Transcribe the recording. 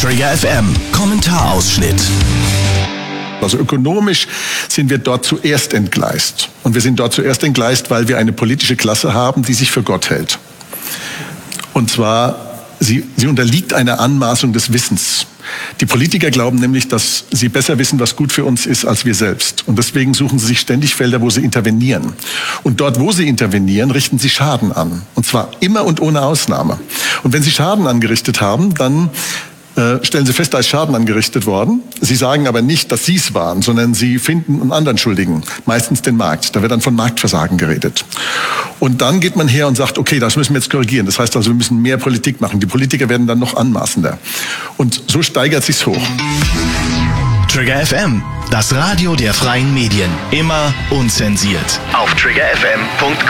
Trigger FM, Kommentarausschnitt. Also ökonomisch sind wir dort zuerst entgleist. Und wir sind dort zuerst entgleist, weil wir eine politische Klasse haben, die sich für Gott hält. Und zwar, sie unterliegt einer Anmaßung des Wissens. Die Politiker glauben nämlich, dass sie besser wissen, was gut für uns ist, als wir selbst. Und deswegen suchen sie sich ständig Felder, wo sie intervenieren. Und dort, wo sie intervenieren, richten sie Schaden an. Und zwar immer und ohne Ausnahme. Und wenn sie Schaden angerichtet haben, dann stellen sie fest, da ist Schaden angerichtet worden. Sie sagen aber nicht, dass sie es waren, sondern sie finden einen anderen Schuldigen, meistens den Markt. Da wird dann von Marktversagen geredet. Und dann geht man her und sagt, okay, das müssen wir jetzt korrigieren. Das heißt also, wir müssen mehr Politik machen. Die Politiker werden dann noch anmaßender. Und so steigert sich's hoch. Trigger FM, das Radio der freien Medien. Immer unzensiert. Auf triggerfm.com.